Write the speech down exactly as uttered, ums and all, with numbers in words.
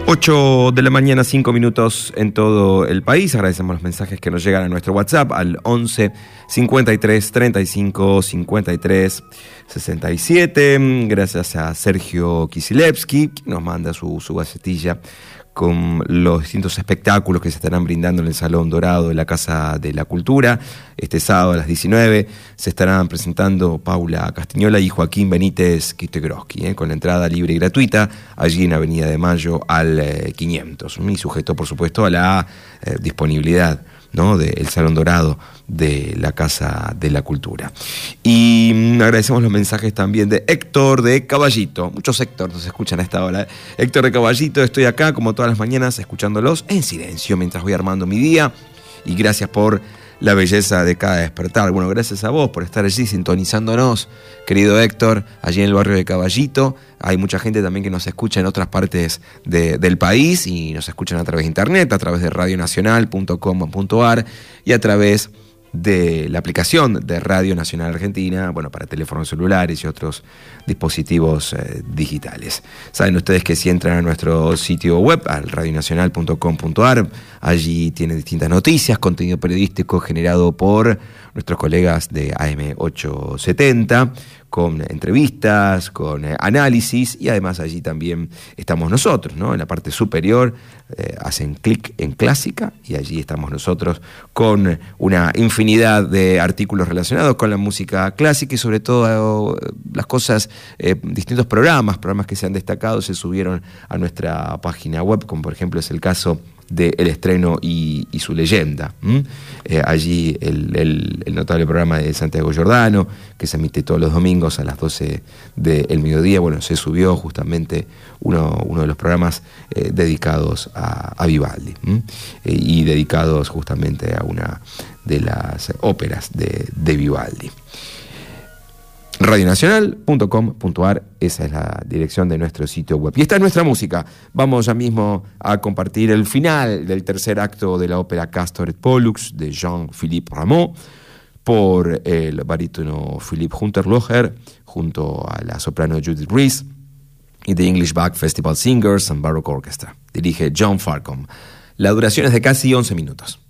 ocho de la mañana, cinco minutos en todo el país. Agradecemos los mensajes que nos llegan a nuestro WhatsApp al once cincuenta y tres treinta y cinco cincuenta y tres sesenta y siete. Gracias a Sergio Kisilevsky, que nos manda su, su gacetilla con los distintos espectáculos que se estarán brindando en el Salón Dorado de la Casa de la Cultura. Este sábado a las diecinueve se estarán presentando Paula Castañola y Joaquín Benítez Kitegroski, eh, con la entrada libre y gratuita, allí en Avenida de Mayo al eh, quinientos. Y sujeto, por supuesto, a la eh, disponibilidad, ¿no?, del Salón Dorado de la Casa de la Cultura. Y mmm, agradecemos los mensajes también de Héctor de Caballito. Muchos Héctor nos escuchan a esta hora. Héctor de Caballito, estoy acá como todas las mañanas escuchándolos en silencio mientras voy armando mi día. Y gracias por la belleza de cada despertar. Bueno, gracias a vos por estar allí sintonizándonos, querido Héctor, allí en el barrio de Caballito. Hay mucha gente también que nos escucha en otras partes de, del país y nos escuchan a través de internet, a través de radio nacional punto com punto a r y a través de la aplicación de Radio Nacional Argentina, bueno, para teléfonos celulares y otros dispositivos eh, digitales. Saben ustedes que si entran a nuestro sitio web, al radio nacional punto com punto a r, allí tienen distintas noticias, contenido periodístico generado por nuestros colegas de A M ochocientos setenta, con entrevistas, con eh, análisis, y además allí también estamos nosotros, ¿no? En la parte superior eh, hacen clic en Clásica y allí estamos nosotros con una infinidad de artículos relacionados con la música clásica y sobre todo eh, las cosas, eh, distintos programas, programas que se han destacado, se subieron a nuestra página web, como por ejemplo es el caso de El Estreno y, y su leyenda. ¿Mm? Eh, allí el, el, el notable programa de Santiago Giordano, que se emite todos los domingos a las doce del mediodía, bueno, se subió justamente uno, uno de los programas eh, dedicados a, a Vivaldi, ¿Mm? eh, y dedicados justamente a una de las óperas de, de Vivaldi. radio nacional punto com punto a r, esa es la dirección de nuestro sitio web. Y esta es nuestra música. Vamos ya mismo a compartir el final del tercer acto de la ópera Castor et Pollux de Jean-Philippe Rameau por el barítono Philippe Hunterloher junto a la soprano Judith Rees y The English Bach Festival Singers and Baroque Orchestra. Dirige John Farcombe. La duración es de casi once minutos.